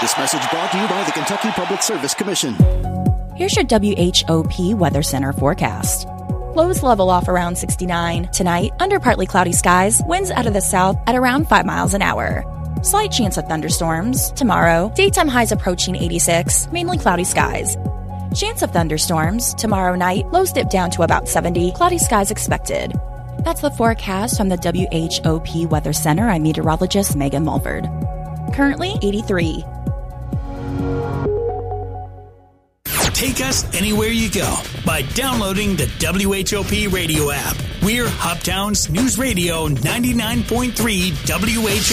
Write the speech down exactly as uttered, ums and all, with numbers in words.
This message brought to you by the Kentucky Public Service Commission. Here's your W H O P Weather Center forecast. Lows level off around sixty-nine. Tonight, under partly cloudy skies, winds out of the south at around five miles an hour. Slight chance of thunderstorms. Tomorrow, daytime highs approaching eighty-six, mainly cloudy skies. Chance of thunderstorms. Tomorrow night, lows dip down to about seventy, cloudy skies expected. That's the forecast from the W H O P Weather Center. I'm meteorologist Megan Mulford. Currently eighty-three. Take us anywhere you go by downloading the W H O P radio app. We're Hoptown's News Radio ninety-nine point three W H